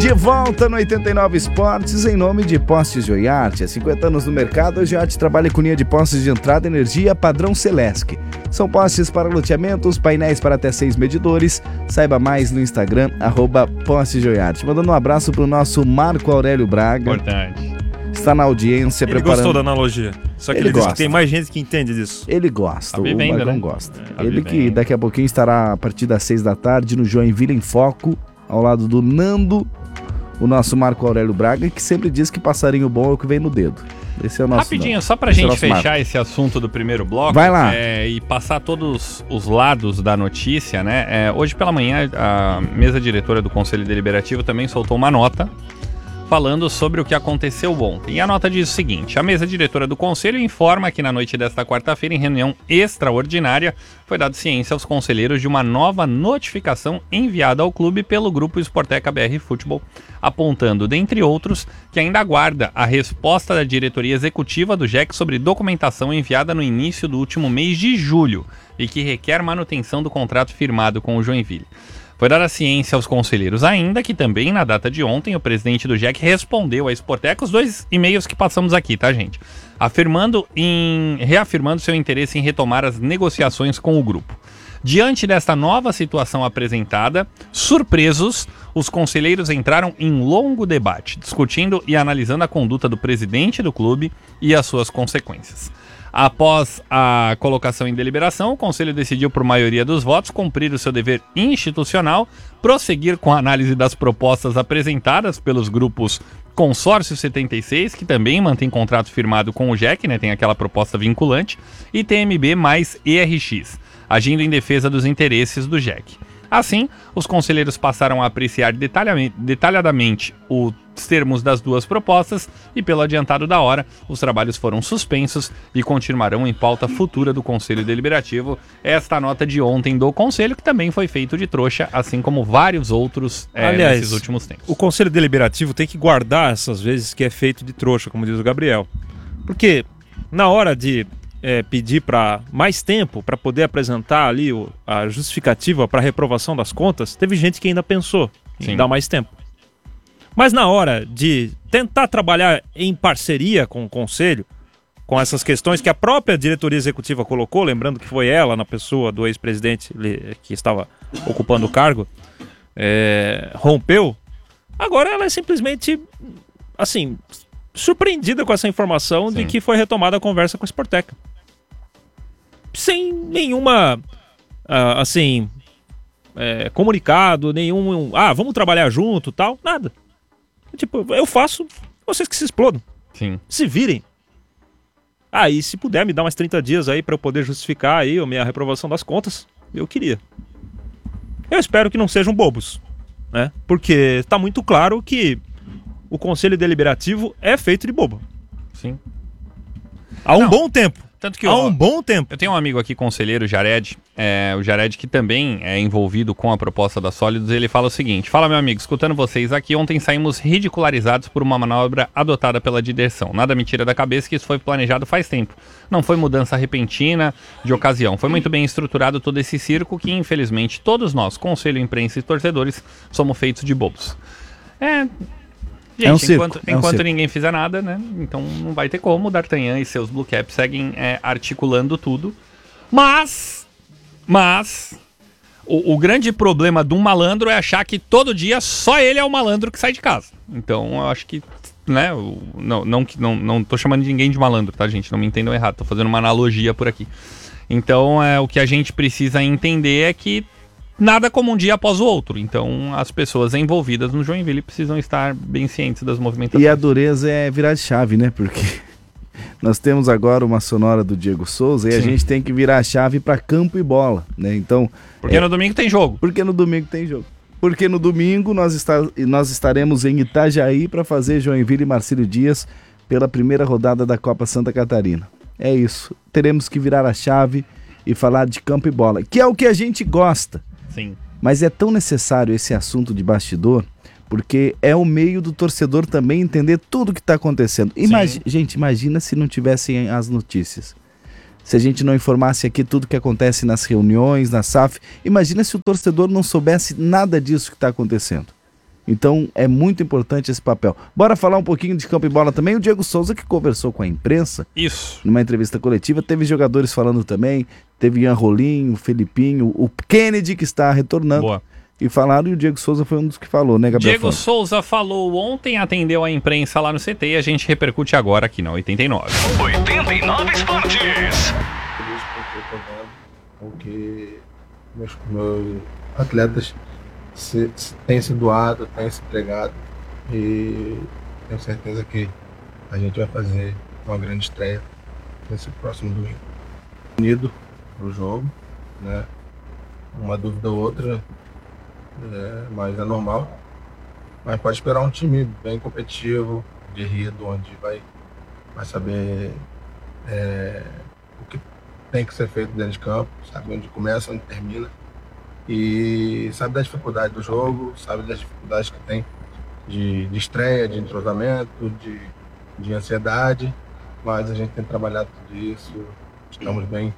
De volta no 89 Esportes, em nome de Postes Joiarte. Há 50 anos no mercado, a Joiarte trabalha com linha de postes de entrada energia padrão Celesc. São postes para loteamentos, painéis para até 6 medidores. Saiba mais no Instagram, @Postes Joiarte. Mandando um abraço para o nosso Marco Aurélio Braga. Importante. Está na audiência, Ele preparando... gostou da analogia. Só que ele disse que tem mais gente que entende disso. Ele gosta, Tá vivendo, o Marcão né? gosta. Tá Ele vivendo. que daqui a pouquinho estará a partir das 6 da tarde no Joinville em Foco, ao lado do Nando, o nosso Marco Aurélio Braga, que sempre diz que passarinho bom é o que vem no dedo. Esse é o nosso Rapidinho, nome. só pra Esse é o gente nosso fechar Marco. esse assunto do primeiro bloco. Vai lá. E passar todos os lados da notícia, né? Hoje pela manhã, a mesa diretora do Conselho Deliberativo também soltou uma nota falando sobre o que aconteceu ontem. E a nota diz o seguinte: a mesa diretora do Conselho informa que na noite desta quarta-feira, em reunião extraordinária, foi dado ciência aos conselheiros de uma nova notificação enviada ao clube pelo grupo Sporteca BR Futebol, apontando, dentre outros, que ainda aguarda a resposta da diretoria executiva do JEC sobre documentação enviada no início do último mês de julho e que requer manutenção do contrato firmado com o Joinville. Foi dada ciência aos conselheiros ainda que também, na data de ontem, o presidente do JEC respondeu à Sporteca os 2 e-mails que passamos aqui, tá, gente? Reafirmando seu interesse em retomar as negociações com o grupo. Diante desta nova situação apresentada, surpresos, os conselheiros entraram em longo debate, discutindo e analisando a conduta do presidente do clube e as suas consequências. Após a colocação em deliberação, o Conselho decidiu, por maioria dos votos, cumprir o seu dever institucional, prosseguir com a análise das propostas apresentadas pelos grupos Consórcio 76, que também mantém contrato firmado com o JEC, né, tem aquela proposta vinculante, e TMB mais ERX, agindo em defesa dos interesses do JEC. Assim, os conselheiros passaram a apreciar detalhadamente os termos das duas propostas e, pelo adiantado da hora, os trabalhos foram suspensos e continuarão em pauta futura do Conselho Deliberativo. Esta nota de ontem do Conselho, que também foi feito de trouxa, assim como vários outros Aliás, nesses últimos tempos. O Conselho Deliberativo tem que guardar essas vezes que é feito de trouxa, como diz o Gabriel. Porque na hora de pedir para mais tempo para poder apresentar ali a justificativa para reprovação das contas, teve gente que ainda pensou em dar mais tempo. Mas na hora de tentar trabalhar em parceria com o Conselho, com essas questões que a própria diretoria executiva colocou, lembrando que foi ela, na pessoa do ex-presidente que estava ocupando o cargo, rompeu, agora ela é simplesmente, assim, surpreendida com essa informação de que foi retomada a conversa com a Sporteca. Sem nenhuma, comunicado, nenhum, vamos trabalhar junto, tal, nada. Tipo, eu faço, vocês que se explodam. Sim. Se virem. E se puder me dar mais 30 dias aí para eu poder justificar aí a minha reprovação das contas, eu queria. Eu espero que não sejam bobos, né? Porque tá muito claro que o Conselho Deliberativo é feito de bobo. Sim. Há um bom tempo. Tanto que Há um bom tempo. Eu tenho um amigo aqui, conselheiro, Jared, o Jared que também é envolvido com a proposta da Sólidos, ele fala o seguinte: fala, meu amigo, escutando vocês aqui, ontem saímos ridicularizados por uma manobra adotada pela direção. Nada me tira da cabeça que isso foi planejado faz tempo. Não foi mudança repentina de ocasião. Foi muito bem estruturado todo esse circo que, infelizmente, todos nós, conselho, imprensa e torcedores, somos feitos de bobos. Gente, enquanto ninguém fizer nada, né? Então não vai ter como. O D'Artagnan e seus Blue Caps seguem articulando tudo. Mas o grande problema de um malandro é achar que todo dia só ele é o malandro que sai de casa. Então eu acho que, né? Não tô chamando ninguém de malandro, tá, gente? Não me entendam errado. Tô fazendo uma analogia por aqui. Então o que a gente precisa entender é que nada como um dia após o outro. Então, as pessoas envolvidas no Joinville precisam estar bem cientes das movimentações. E a dureza é virar de chave, né? Porque nós temos agora uma sonora do Diego Souza e a gente tem que virar a chave para campo e bola, né? Então, porque no domingo tem jogo. Porque no domingo tem jogo. Porque no domingo nós estaremos em Itajaí para fazer Joinville e Marcílio Dias pela primeira rodada da Copa Santa Catarina. É isso. Teremos que virar a chave e falar de campo e bola, que é o que a gente gosta. Sim. Mas é tão necessário esse assunto de bastidor, porque é o meio do torcedor também entender tudo o que está acontecendo. Gente, imagina se não tivessem as notícias. Se a gente não informasse aqui tudo que acontece nas reuniões, na SAF. Imagina se o torcedor não soubesse nada disso que está acontecendo. Então é muito importante esse papel. Bora falar um pouquinho de campo e bola também. O Diego Souza, que conversou com a imprensa, Isso. numa entrevista coletiva, teve jogadores falando também, teve Ian Rolim, o Felipinho, o Kennedy, que está retornando. Boa. E falaram, e o Diego Souza foi um dos que falou, né, Gabriel? Diego Souza falou ontem, atendeu a imprensa lá no CT e a gente repercute agora aqui na 89. 89 Esportes. Feliz com o que eu tô vendo, com que meus atletas têm se doado, têm se entregado, e tenho certeza que a gente vai fazer uma grande estreia nesse próximo domingo. Unido pro jogo, né? Uma dúvida ou outra, mas é normal. Mas pode esperar um time bem competitivo, guerreiro, onde vai saber o que tem que ser feito dentro de campo, sabe onde começa, onde termina, e sabe da dificuldade do jogo, sabe das dificuldades que tem de estreia, de entrosamento, de ansiedade, mas a gente tem trabalhado tudo isso, estamos bem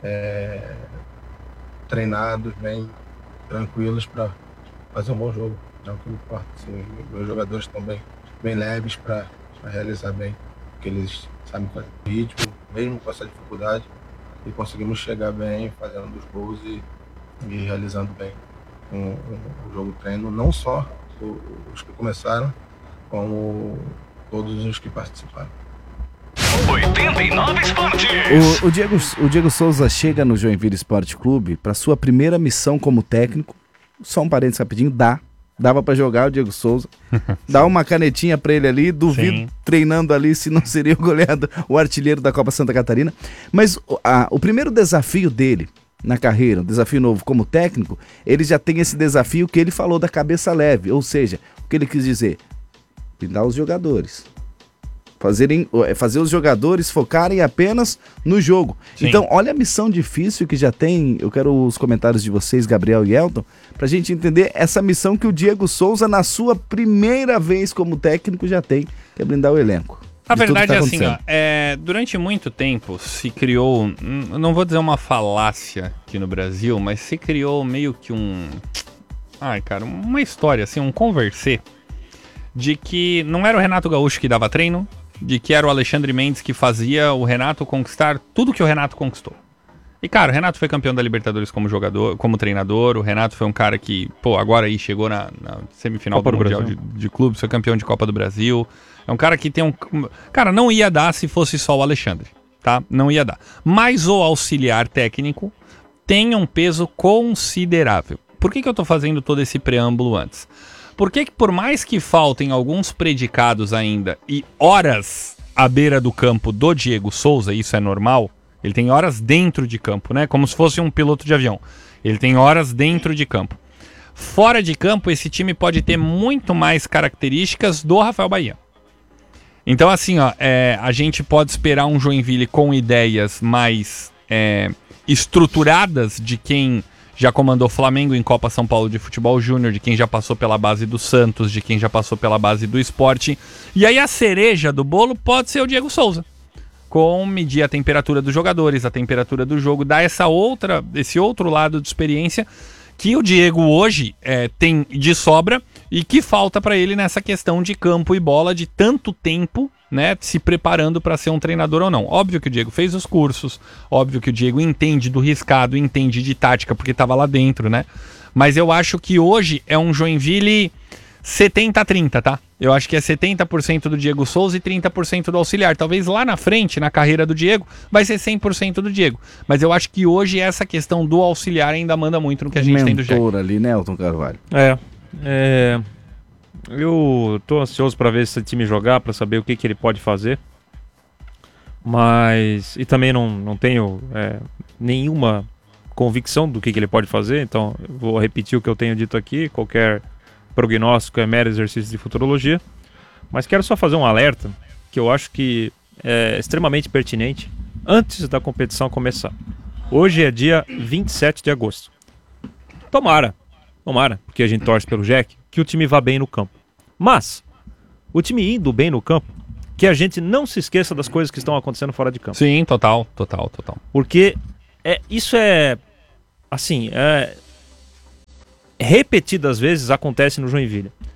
treinados, bem tranquilos para fazer um bom jogo. É o que importa. Assim, meus jogadores estão bem leves para realizar bem o que eles sabem fazer. Ritmo, mesmo com essa dificuldade, e conseguimos chegar bem, fazendo os gols e realizando bem o jogo treino, não só os que começaram, como todos os que participaram. 89 Esportes. O Diego Souza chega no Joinville Esporte Clube para sua primeira missão como técnico. Só um parênteses rapidinho, dava para jogar o Diego Souza. Dá uma canetinha para ele ali, duvido. Sim. Treinando ali se não seria o goleador, o artilheiro da Copa Santa Catarina. Mas o primeiro desafio dele na carreira, um desafio novo como técnico, ele já tem esse desafio que ele falou da cabeça leve, ou seja, o que ele quis dizer? Blindar os jogadores. Fazer os jogadores focarem apenas no jogo. Sim. Então, olha a missão difícil que já tem. Eu quero os comentários de vocês, Gabriel e Elton, pra gente entender essa missão que o Diego Souza, na sua primeira vez como técnico, já tem, que é blindar o elenco. A verdade é assim, ó, durante muito tempo se criou, não vou dizer uma falácia aqui no Brasil, mas se criou meio que uma história, assim, um conversê, de que não era o Renato Gaúcho que dava treino, de que era o Alexandre Mendes que fazia o Renato conquistar tudo que o Renato conquistou. E, cara, o Renato foi campeão da Libertadores como jogador, como treinador. O Renato foi um cara que, agora aí chegou na semifinal do Mundial de Clubes, foi campeão de Copa do Brasil. É um cara que tem Cara, não ia dar se fosse só o Alexandre, tá? Não ia dar. Mas o auxiliar técnico tem um peso considerável. Por que eu tô fazendo todo esse preâmbulo antes? Porque por mais que faltem alguns predicados ainda e horas à beira do campo do Diego Souza, isso é normal, ele tem horas dentro de campo, né? Como se fosse um piloto de avião. Ele tem horas dentro de campo. Fora de campo, esse time pode ter muito mais características do Rafael Bahia. Então, assim, a gente pode esperar um Joinville com ideias mais estruturadas de quem já comandou Flamengo em Copa São Paulo de Futebol Júnior, de quem já passou pela base do Santos, de quem já passou pela base do Sport. E aí a cereja do bolo pode ser o Diego Souza, com medir a temperatura dos jogadores, a temperatura do jogo, dar esse outro lado de experiência que o Diego hoje tem de sobra e que falta para ele nessa questão de campo e bola de tanto tempo, né, se preparando para ser um treinador ou não. Óbvio que o Diego fez os cursos, óbvio que o Diego entende do riscado, entende de tática porque estava lá dentro, né? Mas eu acho que hoje é um Joinville 70-30, tá? Eu acho que é 70% do Diego Souza e 30% do auxiliar. Talvez lá na frente, na carreira do Diego, vai ser 100% do Diego. Mas eu acho que hoje essa questão do auxiliar ainda manda muito no que a gente tem do Jack. Mentor ali, né, Elton Carvalho? Eu tô ansioso para ver esse time jogar, para saber o que ele pode fazer. Mas... E também não tenho nenhuma convicção do que ele pode fazer. Então, eu vou repetir o que eu tenho dito aqui. Qualquer prognóstico é mero exercício de futurologia. Mas quero só fazer um alerta, que eu acho que é extremamente pertinente, antes da competição começar. Hoje é dia 27 de agosto. Tomara, porque a gente torce pelo Jack, que o time vá bem no campo. Mas, o time indo bem no campo, que a gente não se esqueça das coisas que estão acontecendo fora de campo. Sim, total. Porque isso repetidas vezes acontece no Joinville.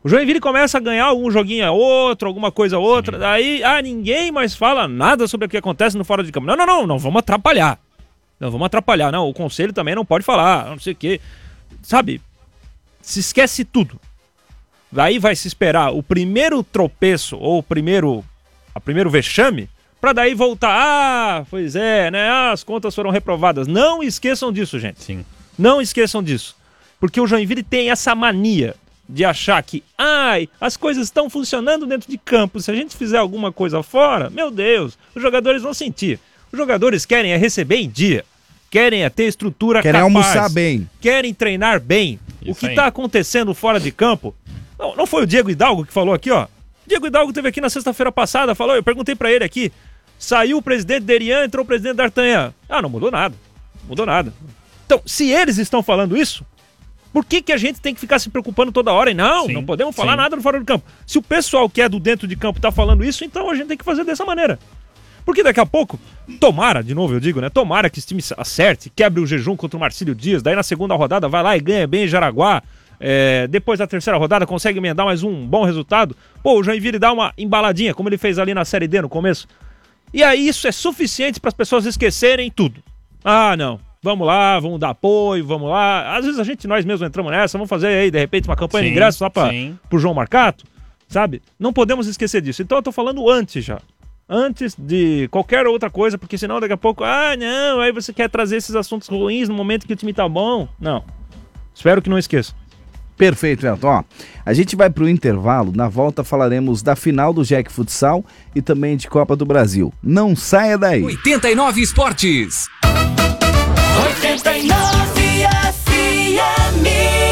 O Joinville começa a ganhar algum joguinho outro, alguma coisa outra, daí ninguém mais fala nada sobre o que acontece no fora de campo. Não vamos atrapalhar. Não, o conselho também não pode falar, não sei o quê. Sabe, se esquece tudo. Daí vai se esperar o primeiro tropeço ou o primeiro vexame pra daí voltar. Pois é, né? As contas foram reprovadas. Não esqueçam disso, gente. Sim. Não esqueçam disso. Porque o Joinville tem essa mania de achar que as coisas estão funcionando dentro de campo. Se a gente fizer alguma coisa fora, meu Deus, os jogadores vão sentir. Os jogadores querem receber em dia. Querem ter estrutura capaz. Querem almoçar bem. Querem treinar bem. Isso o que está acontecendo fora de campo... Não foi o Diego Hidalgo que falou aqui, ó? Diego Hidalgo esteve aqui na sexta-feira passada, eu perguntei pra ele aqui, saiu o presidente Derian, entrou o presidente D'Artagnan. Não mudou nada. Então, se eles estão falando isso, por que a gente tem que ficar se preocupando toda hora? E não podemos falar nada no fora do campo. Se o pessoal que é do dentro de campo tá falando isso, então a gente tem que fazer dessa maneira. Porque daqui a pouco, tomara, de novo eu digo, né? Tomara que esse time acerte, quebre o jejum contra o Marcílio Dias, daí na segunda rodada vai lá e ganha bem em Jaraguá. Depois da terceira rodada consegue emendar mais um bom resultado. O Joinville dá uma embaladinha, como ele fez ali na Série D no começo. E aí isso é suficiente para as pessoas esquecerem tudo. Não, vamos lá, vamos dar apoio, vamos lá. Às vezes nós mesmos entramos nessa, vamos fazer aí de repente uma campanha de ingresso só pro João Marcato, sabe? Não podemos esquecer disso. Então eu tô falando antes já. Antes de qualquer outra coisa, porque senão daqui a pouco, aí você quer trazer esses assuntos ruins no momento que o time tá bom. Não. Espero que não esqueça. Perfeito, Elton. A gente vai para o intervalo. Na volta falaremos da final do Jack Futsal e também de Copa do Brasil. Não saia daí. 89 Esportes. 89 FM.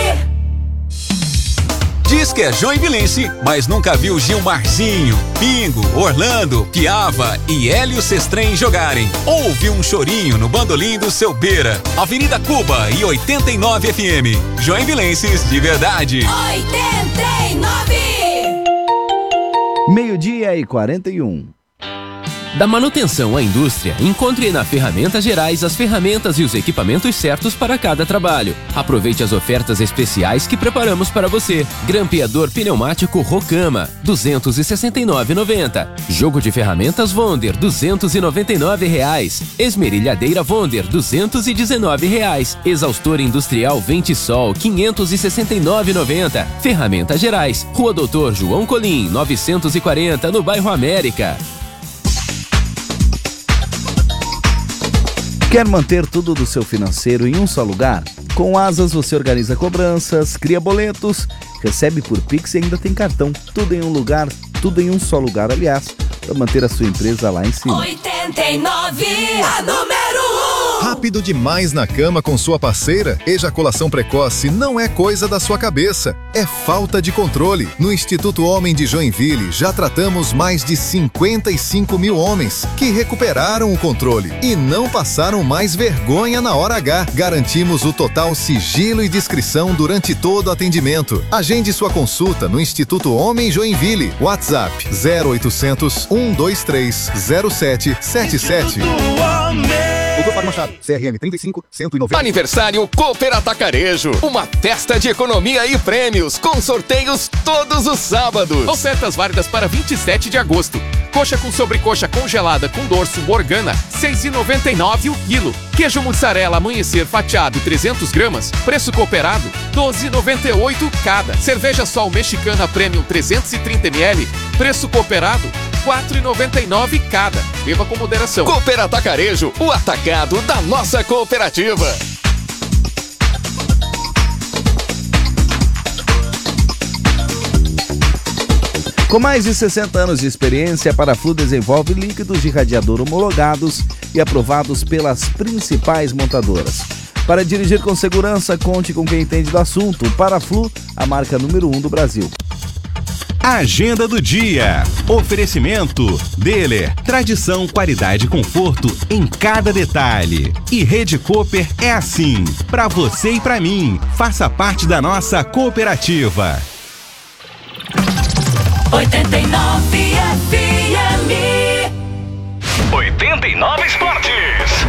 Diz que é joinvilense, mas nunca viu Gilmarzinho, Pingo, Orlando, Piava e Hélio Sestrem jogarem. Ouve um chorinho no bandolim do seu Beira. Avenida Cuba e 89 FM. Joinvilenses de verdade. 89. 12:41. Da manutenção à indústria, encontre na Ferramentas Gerais as ferramentas e os equipamentos certos para cada trabalho. Aproveite as ofertas especiais que preparamos para você. Grampeador pneumático Rocama, R$ 269,90. Jogo de ferramentas Wonder, R$ 299,00. Esmerilhadeira Wonder, R$ 219,00. Exaustor industrial Ventisol, R$ 569,90. Ferramentas Gerais, Rua Doutor João Colim, 940, no bairro América. Quer manter tudo do seu financeiro em um só lugar? Com Asas você organiza cobranças, cria boletos, recebe por Pix e ainda tem cartão. Tudo em um lugar, tudo em um só lugar, aliás, para manter a sua empresa lá em cima. 89, a número 1. Rápido demais na cama com sua parceira? Ejaculação precoce não é coisa da sua cabeça, é falta de controle. No Instituto Homem de Joinville já tratamos mais de 55 mil homens que recuperaram o controle e não passaram mais vergonha na hora H. Garantimos o total sigilo e discrição durante todo o atendimento. Agende sua consulta no Instituto Homem Joinville. WhatsApp 0800 123 0777. Doutor Fábio Machado, CRM 35 190. Aniversário Cooper Atacarejo. Uma festa de economia e prêmios, com sorteios todos os sábados. Ofertas válidas para 27 de agosto. Coxa com sobrecoxa congelada com dorso Morgana, R$ 6,99 o quilo. Queijo mussarela amanhecer fatiado 300 gramas, preço cooperado, R$ 12,98 cada. Cerveja Sol Mexicana Premium 330 ml, preço cooperado, R$ 4,99 cada. Beba com moderação. Cooper Atacarejo, o atacado da nossa cooperativa. Com mais de 60 anos de experiência, a Paraflu desenvolve líquidos de radiador homologados e aprovados pelas principais montadoras. Para dirigir com segurança, conte com quem entende do assunto. Paraflu, a marca número 1 do Brasil. Agenda do dia. Oferecimento Deler. Tradição, qualidade e conforto em cada detalhe. E Rede Cooper é assim. Pra você e pra mim. Faça parte da nossa cooperativa. 89 FM. 89 Esportes.